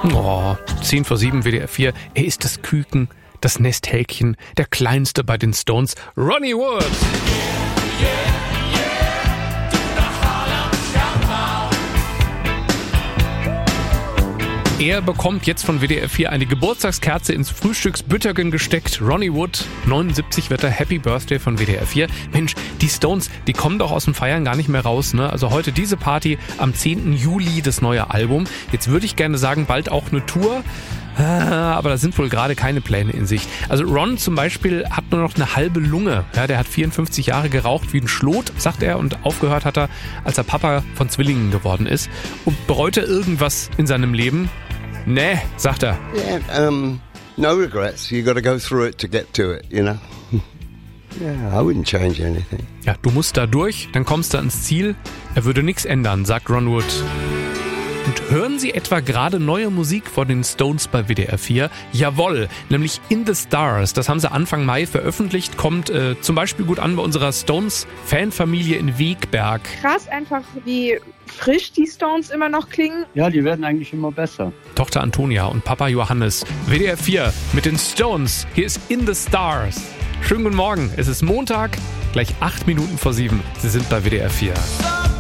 Oh, 10 vor 7 WDR 4. Er ist das Küken, das Nesthäkchen, der Kleinste bei den Stones, Ronnie Wood. Er bekommt jetzt von WDR 4 eine Geburtstagskerze ins Frühstücksbüttergen gesteckt. Ronnie Wood, 79 wird er. Happy Birthday von WDR 4. Mensch, die Stones, die kommen doch aus dem Feiern gar nicht mehr raus, ne? Also heute diese Party, am 10. Juli das neue Album. Jetzt würde ich gerne sagen, bald auch eine Tour. Aber da sind wohl gerade keine Pläne in Sicht. Also Ron zum Beispiel hat nur noch eine halbe Lunge. Ja, der hat 54 Jahre geraucht wie ein Schlot, sagt er, und aufgehört hat er, als er Papa von Zwillingen geworden ist. Und bereut er irgendwas in seinem Leben? Nee, sagt er. Yeah, no regrets. You got to go through it to get to it, you know. Yeah, I wouldn't change anything. Ja, du musst da durch, dann kommst du ans Ziel. Er würde nichts ändern, sagt Ron Wood. Und hören Sie etwa gerade neue Musik von den Stones bei WDR 4? Jawohl, nämlich In the Stars. Das haben sie Anfang Mai veröffentlicht. Kommt zum Beispiel gut an bei unserer Stones-Fanfamilie in Wegberg. Krass einfach, wie frisch die Stones immer noch klingen. Ja, die werden eigentlich immer besser. Tochter Antonia und Papa Johannes. WDR 4 mit den Stones. Hier ist In the Stars. Schönen guten Morgen. Es ist Montag, gleich 8 Minuten vor 7. Sie sind bei WDR 4.